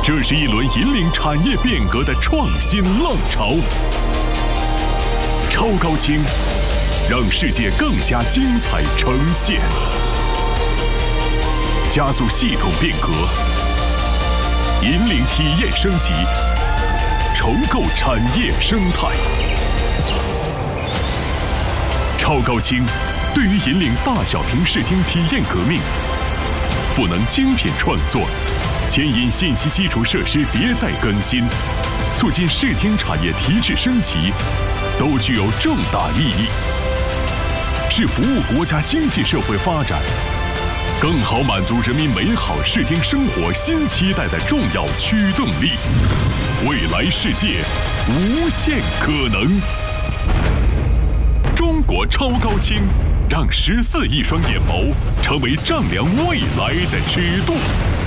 这是一轮引领产业变革的创新浪潮。超高清，让世界更加精彩呈现，加速系统变革，引领体验升级，重构产业生态。超高清对于引领大小屏视听体验革命，赋能精品创作，牵引信息基础设施迭代更新，促进视听产业提质升级，都具有重大意义，是服务国家经济社会发展，更好满足人民美好视听生活新期待的重要驱动力。未来世界无限可能。中国超高清，让14亿双眼眸成为丈量未来的尺度。